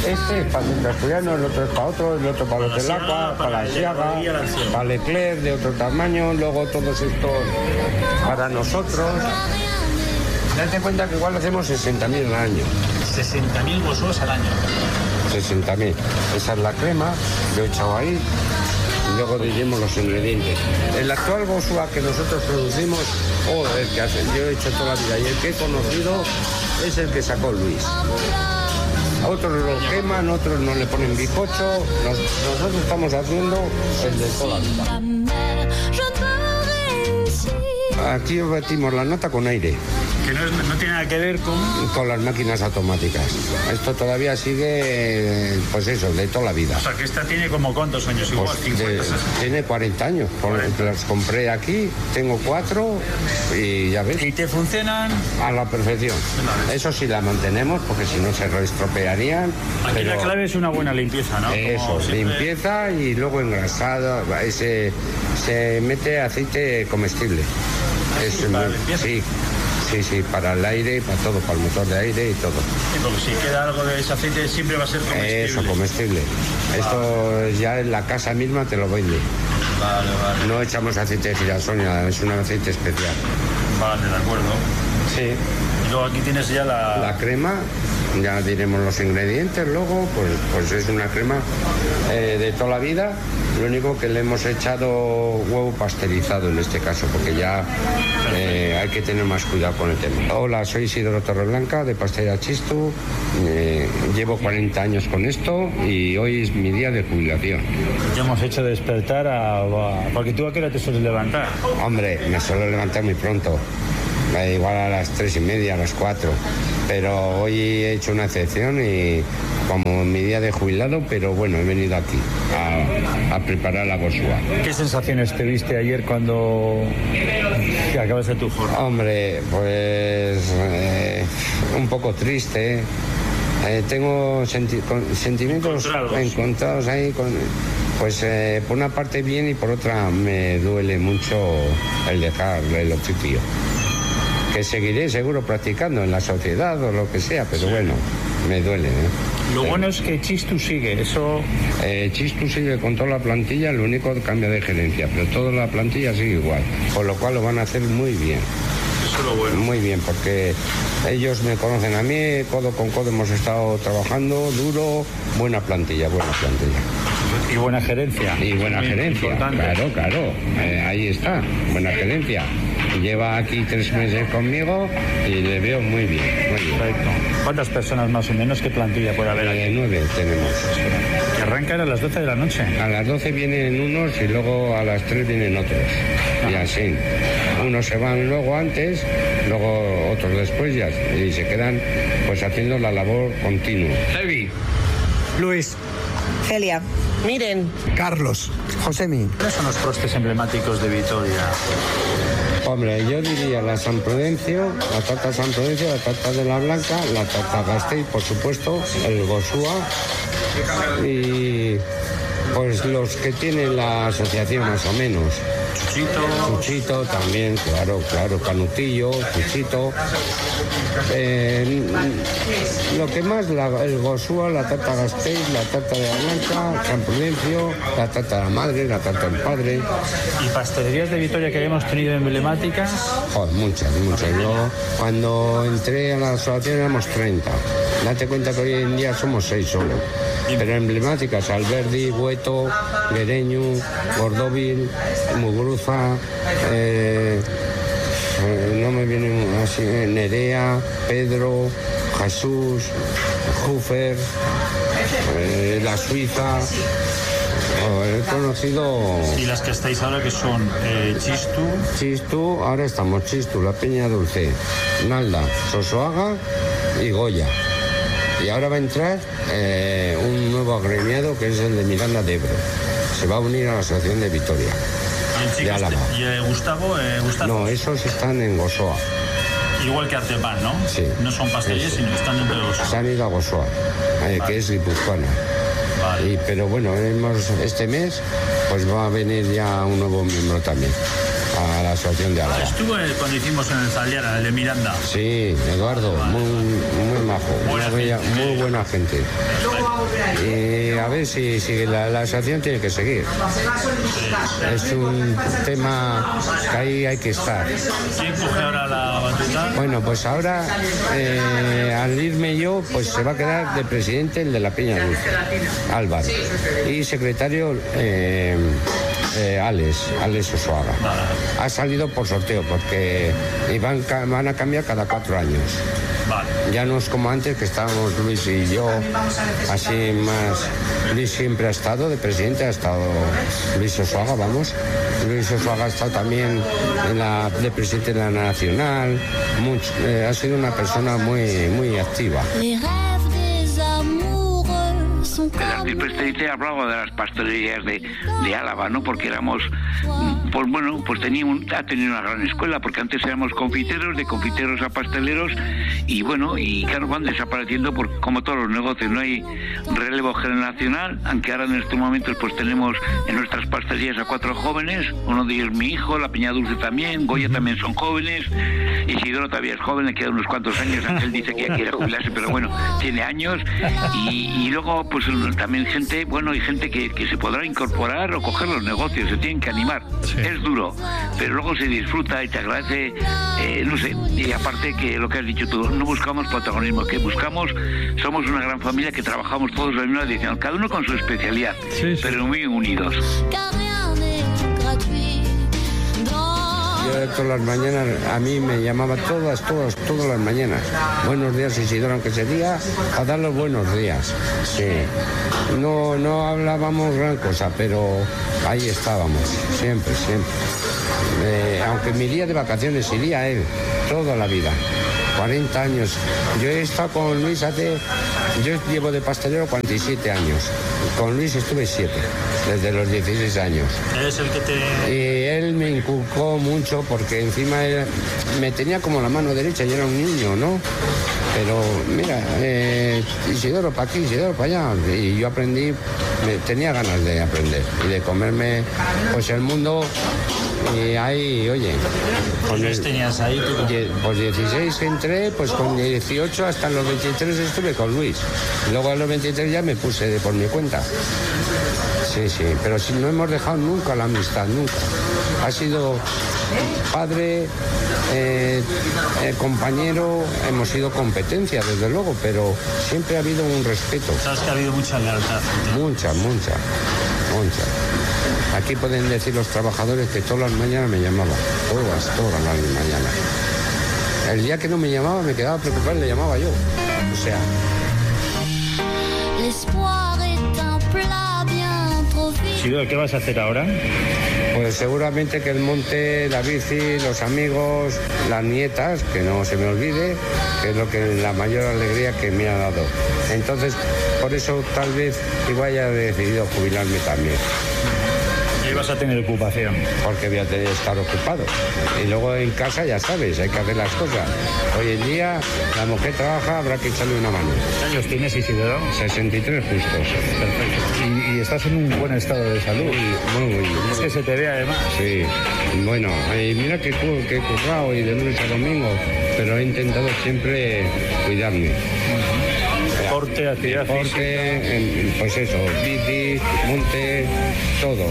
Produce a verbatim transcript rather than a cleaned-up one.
Este es para el asturiano, el otro es para otro, el otro para los del agua, para la siaga, para Leclerc de otro tamaño, luego todos estos para nosotros. Date cuenta que igual hacemos sesenta mil al año. sesenta mil Gosuas al año. sesenta mil. Esa es la crema, lo he echado ahí. Y luego diremos los ingredientes. El actual Gosua que nosotros producimos, o el que hace, yo he hecho toda la vida, y el que he conocido es el que sacó Luis. A otros lo queman, otros no le ponen bizcocho. Nos, nosotros estamos haciendo el de toda la vida. Aquí batimos la nata con aire. Que no, es, no tiene nada que ver con... Con las máquinas automáticas. Esto todavía sigue, pues eso, de toda la vida. O sea, que esta tiene como cuántos años igual, pues cincuenta, de, tiene cuarenta años. cuarenta. Las compré aquí, tengo cuatro y ya ves. ¿Y te funcionan? A la perfección. Vale. Eso sí la mantenemos porque si no se estropearían. Aquí pero... la clave es una buena limpieza, ¿no? Eso, siempre... limpieza y luego engrasado. Se, se mete aceite comestible. Es sí, muy, sí. Sí, sí, para el aire, para todo, para el motor de aire y todo. Sí, porque si queda algo de ese aceite siempre va a ser comestible. Eso, comestible. Vale. Esto ya en la casa misma te lo vende. Vale, vale. No echamos aceite de girasol ni nada, es un aceite especial. Vale, de acuerdo. Sí. Y luego aquí tienes ya la... La crema, ya diremos los ingredientes luego, pues, pues es una crema eh, de toda la vida. Lo único que le hemos echado huevo pasteurizado en este caso, porque ya eh, hay que tener más cuidado con el tema. Hola, soy Isidoro Torreblanca de Pastelería Chistu. Eh, llevo cuarenta años con esto y hoy es mi día de jubilación. Ya hemos hecho despertar a... a... Porque tú a qué hora te sueles levantar. Hombre, me suelo levantar muy pronto. Igual a las tres y media, a las cuatro. Pero hoy he hecho una excepción y como mi día de jubilado, pero bueno, he venido aquí a, a preparar la Gosua. ¿Qué sensaciones te viste ayer cuando acabas de tu jornada? Hombre, pues eh, un poco triste. Eh, tengo senti con, sentimientos encontrados, encontrados ahí con... Pues eh, por una parte bien y por otra me duele mucho el dejar el oficio. Que seguiré seguro practicando en la sociedad o lo que sea, pero sí. Bueno, me duele. ¿eh? Lo bueno es que Chistu sigue, eso... Eh, Chistu sigue con toda la plantilla, lo único cambia de gerencia, pero toda la plantilla sigue igual, con lo cual lo van a hacer muy bien. Eso es lo bueno. Muy bien, porque ellos me conocen a mí, codo con codo hemos estado trabajando duro, buena plantilla, buena plantilla. Y buena gerencia. Y buena gerencia, importante. Claro, claro, eh, ahí está, buena gerencia. Lleva aquí tres meses conmigo y le veo muy bien, muy bien. Perfecto. ¿Cuántas personas más o menos? ¿Qué plantilla puede haber aquí? Eh, nueve tenemos. Que arrancan a las doce de la noche. A las doce vienen unos y luego a las tres vienen otros. Ah. Y así. Unos se van luego antes, luego otros después ya, y se quedan pues haciendo la labor continua. Evi. Luis. Celia. Miren. Carlos. Josemi. ¿Cuáles son los postres emblemáticos de Vitoria? Hombre, yo diría la San Prudencio, la tarta San Prudencio, la tarta de la Blanca, la tarta Gasteiz, por supuesto, el Gosua y pues los que tienen la asociación más o menos. Chuchito. Chuchito también, claro, claro, Canutillo, Chuchito. Eh, lo que más, la, el Gosua, la tarta Gasteiz, la tarta de la Blanca, San Prudencio, la tarta de la Madre, la tarta del Padre. ¿Y pastelerías de Vitoria que hayamos tenido emblemáticas? Joder, muchas, muchas. Yo cuando entré a la asociación éramos treinta. Date cuenta que hoy en día somos seis solo. Pero emblemáticas, Alberdi, Bueto, Guereñu, Gordóvil, Muguruza, eh, eh, no me vienen así, Nerea, Pedro, Jesús, Jufer, eh, La Suiza. Oh, he conocido... ¿Y las que estáis ahora que son eh, Chistu? Chistu, ahora estamos Chistu, La Peña Dulce, Nalda, Sosoaga y Goya. Y ahora va a entrar eh, un nuevo agremiado que es el de Miranda de Ebro. Se va a unir a la Asociación de Vitoria. ¿Y, de Álava. ¿Y eh, Gustavo? Eh, Gustavo? No, esos están en Gosoa. Igual que Artepan, ¿no? Sí. No son pastelerías, sino que están dentro de Gosoa. Se han ido a Gosoa, eh, vale. Que es guipuzcoana. Vale. Y, pero bueno, hemos, este mes pues va a venir ya un nuevo miembro también a la la asociación de Álava. Estuvo cuando hicimos en el Zaldiana, el de Miranda. Sí, Eduardo, muy, muy majo, buena muy, buena, gente. muy buena gente. Y a ver si, si la, la asociación tiene que seguir. Es un tema que ahí hay que estar. ¿Quién coge ahora la batuta? Bueno, pues ahora, eh, al irme yo, pues se va a quedar de presidente el de la Peña Dulce, Álvaro. Y secretario, eh, eh, Alex, Alex Osoaga. Ha salido por sorteo, porque van, van a cambiar cada cuatro años. Vale. Ya no es como antes, que estábamos Luis y yo, así más. Luis siempre ha estado de presidente, ha estado Luis Osoaga, vamos. Luis Osoaga ha estado también en la, de presidente de la Nacional. Mucho, eh, ha sido una persona muy, muy activa. El arcipreste hablaba de las pastelerías de, de Álava, ¿no? Porque éramos, pues bueno, pues teníamos, ha tenido una gran escuela, porque antes éramos confiteros, de confiteros a pasteleros, y bueno, y claro, van desapareciendo por, como todos los negocios, no hay relevo generacional, aunque ahora en estos momentos pues tenemos en nuestras pastelerías a cuatro jóvenes, uno de ellos mi hijo, la Peña Dulce también, Goya también son jóvenes, Isidoro todavía es joven, le quedan unos cuantos años, aunque él dice que ya quiere jubilarse, pero bueno, tiene años, y, y luego pues también gente, bueno, hay gente que, que se podrá incorporar o coger los negocios, se tienen que animar. Sí. Es duro, pero luego se disfruta y te agradece, eh, no sé, y aparte que lo que has dicho tú, no buscamos protagonismo, que buscamos, somos una gran familia que trabajamos todos en la misma dirección, cada uno con su especialidad, sí, sí. pero muy unidos. Yo todas las mañanas, a mí me llamaba todas, todas, todas las mañanas. Buenos días, Isidoro, aunque sería a dar los buenos días. Sí. No, no hablábamos gran cosa, pero ahí estábamos, siempre, siempre. Eh, aunque me iría de vacaciones, iría él, toda la vida. cuarenta años. Yo he estado con Luis hace... Yo llevo de pastelero cuarenta y siete años. Con Luis estuve siete, desde los dieciséis años. ¿Eres el que te...? Y él me inculcó mucho porque encima él, me tenía como la mano derecha, yo era un niño, ¿no? Pero mira, eh, Isidoro para aquí, Isidoro para allá. Y yo aprendí, me, tenía ganas de aprender y de comerme pues el mundo. Y ahí, oye, con el, tenías ahí tú? Pues dieciséis entré, pues con dieciocho hasta los veintitrés estuve con Luis. Luego a los veintitrés ya me puse de por mi cuenta. Sí, sí, pero si no hemos dejado nunca la amistad, nunca. Ha sido padre, eh, eh, compañero, hemos sido competencia, desde luego, pero siempre ha habido un respeto. Sabes que ha habido mucha lealtad. Mucha, mucha, mucha. Aquí pueden decir los trabajadores que todas las mañanas me llamaban, todas, todas las mañanas. El día que no me llamaba me quedaba preocupado y le llamaba yo. O sea... Isidoro, ¿qué vas a hacer ahora? Pues seguramente que el monte, la bici, los amigos, las nietas, que no se me olvide, que es lo que la mayor alegría que me ha dado. Entonces, por eso tal vez igual haya decidido jubilarme también. Y vas a tener ocupación. Porque voy a tener que estar ocupado. Y luego en casa ya sabes, hay que hacer las cosas. Hoy en día la mujer trabaja, habrá que echarle una mano. ¿Qué años tienes, Isidoro? sesenta y tres justos. Perfecto. Y, y estás en un buen estado de salud. Muy, muy, muy. Es que se te ve además. Sí. Bueno, y mira que, que he currado y de lunes a domingo, pero he intentado siempre cuidarme. Deporte, actividad Deporte, física. Pues eso, bici, monte, todo.